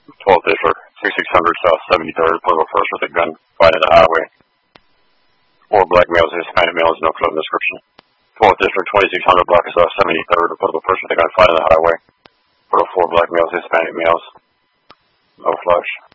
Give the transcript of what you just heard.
12th District, 2600 South 73rd, Portable First with a gun, fighting the highway. 4 black males, Hispanic males, no clothing description. 12th District, 2600 block of South 73rd, Portable First with a gun, fighting the highway. 4 black males, Hispanic males, no flush.